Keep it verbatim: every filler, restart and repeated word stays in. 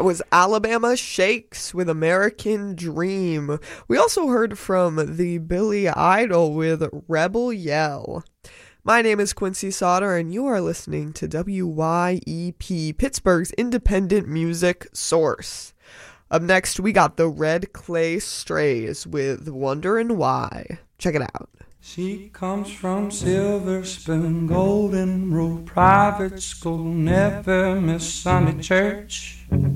That was Alabama Shakes with American Dream. We also heard from the Billy Idol with Rebel Yell. My name is Quincy Sauter, and you are listening to W Y E P, Pittsburgh's independent music source. Up next, we got the Red Clay Strays with Wonderin' Why. Check it out. She comes from Silver Spoon, Golden Rule Private School, never miss Sunday church.